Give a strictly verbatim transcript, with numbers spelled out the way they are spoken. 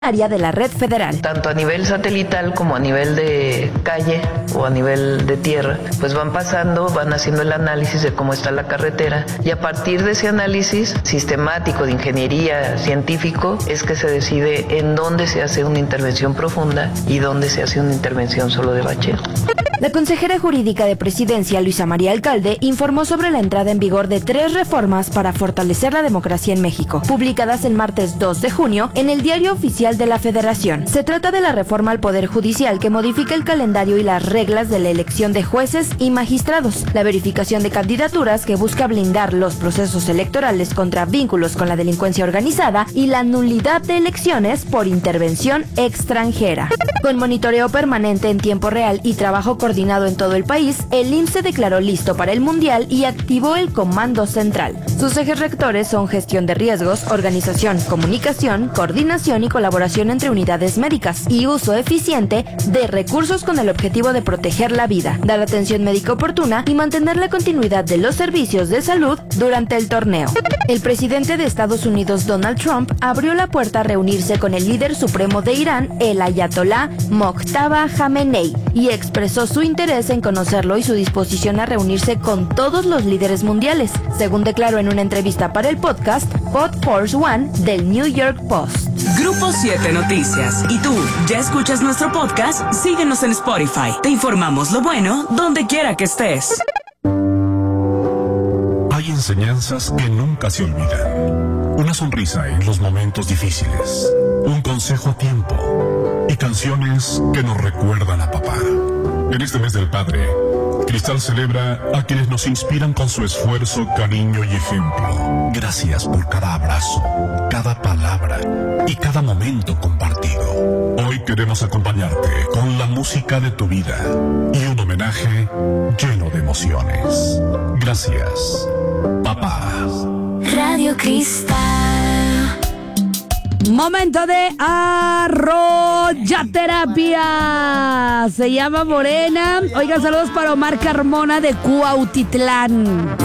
área de la red federal. Tanto a nivel satelital como a nivel de calle o a nivel de tierra, pues van pasando, van haciendo el análisis de cómo está la carretera y a partir de ese análisis sistemático de ingeniería científico es que se decide en dónde se hace una intervención profunda y dónde se hace una intervención solo de bacheo. La consejera jurídica de Presidencia, Luisa María Alcalde, informó sobre la entrada en vigor de tres reformas para fortalecer la democracia en México, publicadas el martes dos de junio en el Diario Oficial de la Federación. Se trata de la reforma al Poder Judicial que modifica el calendario y las reglas de la elección de jueces y magistrados, la verificación de candidaturas que busca blindar los procesos electorales contra vínculos con la delincuencia organizada y la nulidad de elecciones por intervención extranjera. Con monitoreo permanente en tiempo real y trabajo coordinado en todo el país, el I M S S se declaró listo para el Mundial y activó el Comando Central. Sus ejes rectores son gestión de riesgos, organización, comunicación, coordinación y colaboración entre unidades médicas y uso eficiente de recursos con el objetivo de proteger la vida, dar atención médica oportuna y mantener la continuidad de los servicios de salud durante el torneo. El presidente de Estados Unidos, Donald Trump, abrió la puerta a reunirse con el líder supremo de Irán, el ayatolá Mojtaba Khamenei, y expresó su interés en conocerlo y su disposición a reunirse con todos los líderes mundiales, según declaró en una entrevista para el podcast Pod Force One del New York Post. Grupo siete Noticias. ¿Y tú, ya escuchas nuestro podcast? Síguenos en Spotify. Te informamos lo bueno donde quiera que estés. Hay enseñanzas que nunca se olvidan. Una sonrisa en los momentos difíciles. Un consejo a tiempo. Y canciones que nos recuerdan a papá. En este mes del padre, Cristal celebra a quienes nos inspiran con su esfuerzo, cariño y ejemplo. Gracias por cada abrazo, cada palabra y cada momento compartido. Hoy queremos acompañarte con la música de tu vida y un homenaje lleno de emociones. Gracias, papá. Radio Cristal. Momento de arroyaterapia. Se llama Morena. Oigan, saludos para Omar Carmona de Cuautitlán.